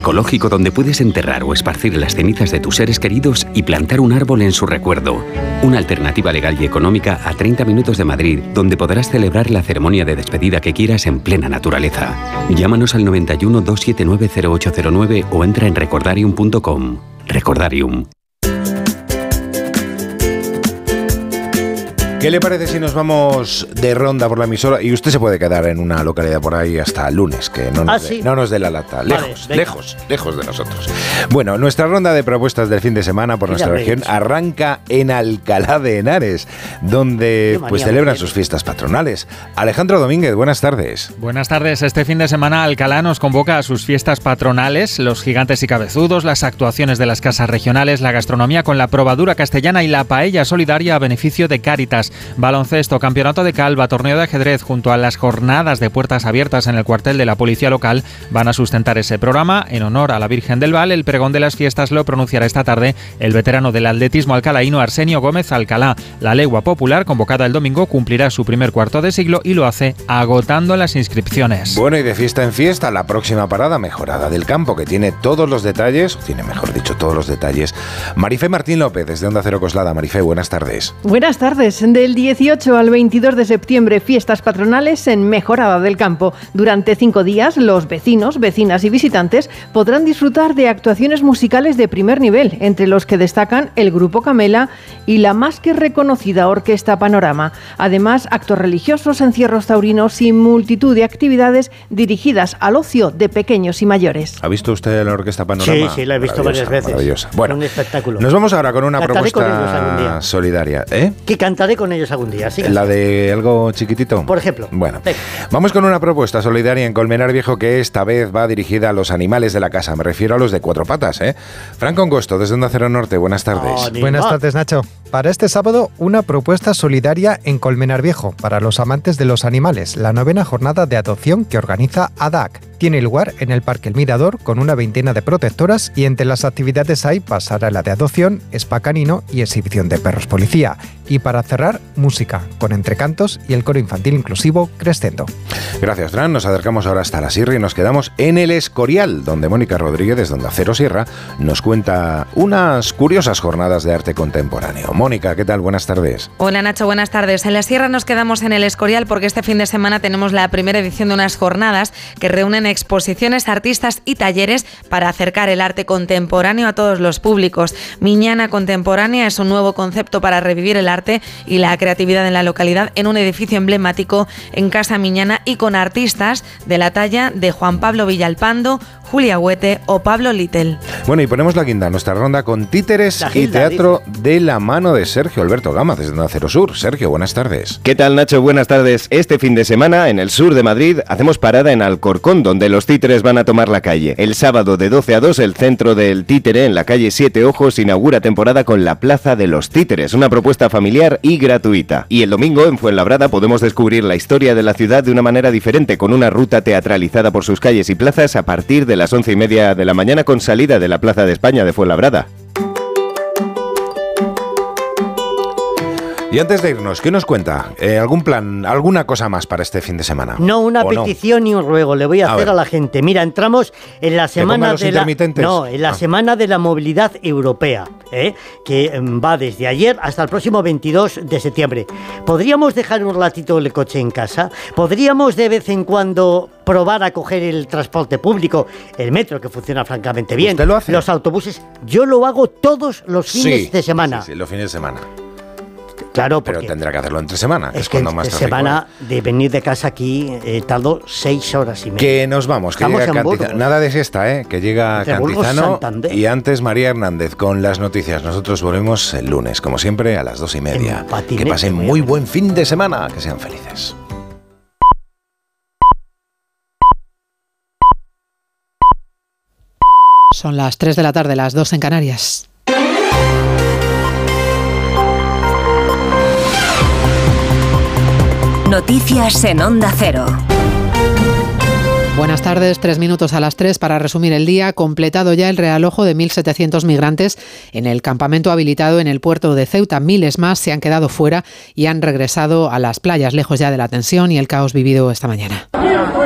Ecológico, donde puedes enterrar o esparcir las cenizas de tus seres queridos y plantar un árbol en su recuerdo. Una alternativa legal y económica a 30 minutos de Madrid, donde podrás celebrar la ceremonia de despedida que quieras en plena naturaleza. Llámanos al 91 279 0809 o entra en recordarium.com. Recordarium. ¿Qué le parece si nos vamos de ronda por la emisora? Y usted se puede quedar en una localidad por ahí hasta el lunes, que no nos dé la lata. Lejos, vale, lejos de nosotros. Bueno, nuestra ronda de propuestas del fin de semana por nuestra región arranca en Alcalá de Henares, donde pues celebran sus fiestas patronales. Alejandro Domínguez, buenas tardes. Buenas tardes. Este fin de semana Alcalá nos convoca a sus fiestas patronales, los gigantes y cabezudos, las actuaciones de las casas regionales, la gastronomía con la probadura castellana y la paella solidaria a beneficio de Cáritas. Baloncesto, campeonato de calva, torneo de ajedrez, junto a las jornadas de puertas abiertas en el cuartel de la policía local, van a sustentar ese programa. En honor a la Virgen del Val, el pregón de las fiestas lo pronunciará esta tarde el veterano del atletismo alcalaíno Arsenio Gómez Alcalá. La legua popular, convocada el domingo, cumplirá su primer cuarto de siglo y lo hace agotando las inscripciones. Bueno, y de fiesta en fiesta, la próxima parada Mejorada del Campo, que tiene todos los detalles, Marifé Martín López, desde Onda Cero Coslada. Marifé, buenas tardes. Buenas tardes. Del 18 al 22 de septiembre, fiestas patronales en Mejorada del Campo. Durante 5 días, los vecinos, vecinas y visitantes podrán disfrutar de actuaciones musicales de primer nivel, entre los que destacan el Grupo Camela y la más que reconocida Orquesta Panorama. Además, actos religiosos, encierros taurinos y multitud de actividades dirigidas al ocio de pequeños y mayores. ¿Ha visto usted la Orquesta Panorama? Sí, la he visto varias veces. Maravillosa. Bueno, un espectáculo. Nos vamos ahora con una Cantaré propuesta solidaria. Que cantaré con ellos algún día. ¿Sí? ¿La de algo chiquitito? Por ejemplo. Bueno, vamos con una propuesta solidaria en Colmenar Viejo que esta vez va dirigida a los animales de la casa. Me refiero a los de 4 patas, ¿eh? Franco Angosto, desde Onda Cero Norte. Buenas tardes. Buenas tardes, Nacho. Para este sábado, una propuesta solidaria en Colmenar Viejo para los amantes de los animales. La 9ª jornada de adopción que organiza ADAC. Tiene lugar en el Parque El Mirador con una 20 de protectoras y entre las actividades hay pasarela de adopción, spa canino y exhibición de perros policía. Y para cerrar, música, con entrecantos y el coro infantil inclusivo Crescendo. Gracias, Fran. Nos acercamos ahora hasta la Sierra y nos quedamos en el Escorial, donde Mónica Rodríguez, desde Onda Cero Sierra, nos cuenta unas curiosas jornadas de arte contemporáneo. Mónica, ¿qué tal? Buenas tardes. Hola, Nacho, buenas tardes. En la Sierra nos quedamos en el Escorial porque este fin de semana tenemos la primera edición de unas jornadas que reúnen exposiciones, artistas y talleres para acercar el arte contemporáneo a todos los públicos. Miñana Contemporánea es un nuevo concepto para revivir el arte y la creatividad en la localidad en un edificio emblemático en Casa Miñana y con artistas de la talla de Juan Pablo Villalpando, Julia Huete o Pablo Little. Bueno, y ponemos la guinda, nuestra ronda con títeres y teatro de la mano de Sergio Alberto Gama, desde Onda Cero Sur. Sergio, buenas tardes. ¿Qué tal, Nacho? Buenas tardes. Este fin de semana, en el sur de Madrid, hacemos parada en Alcorcón, donde los títeres van a tomar la calle. El sábado de 12 a 2, el centro del títere en la calle Siete Ojos inaugura temporada con la Plaza de los Títeres, una propuesta familiar y gratuita. Y el domingo, en Fuenlabrada, podemos descubrir la historia de la ciudad de una manera diferente, con una ruta teatralizada por sus calles y plazas a partir de las 11:30 de la mañana con salida de la Plaza de España de Fuenlabrada. Y antes de irnos, ¿qué nos cuenta? ¿Algún plan, alguna cosa más para este fin de semana? No, una petición y un ruego le voy a hacer a la gente. Mira, entramos en la semana semana de la movilidad europea, que va desde ayer hasta el próximo 22 de septiembre. ¿Podríamos dejar un ratito el coche en casa? ¿Podríamos de vez en cuando probar a coger el transporte público, el metro, que funciona francamente bien? ¿Usted lo hace? Los autobuses. Yo lo hago todos los fines de semana. Sí, los fines de semana. Claro, pero tendrá que hacerlo entre semana, es cuando más tráfico. Semana de venir de casa aquí tardo 6 horas y media. Que nos vamos, que llega Cantizano. Nada de siesta, que llega Cantizano. Y antes María Hernández con las noticias. Nosotros volvemos el lunes, como siempre, a las 2:30. Que pasen muy buen fin de semana, que sean felices. Son las 3 de la tarde, las 2 en Canarias. Noticias en Onda Cero. Buenas tardes, 3 minutos a las 3 para resumir el día. Completado ya el realojo de 1.700 migrantes en el campamento habilitado en el puerto de Ceuta. Miles más se han quedado fuera y han regresado a las playas, lejos ya de la tensión y el caos vivido esta mañana.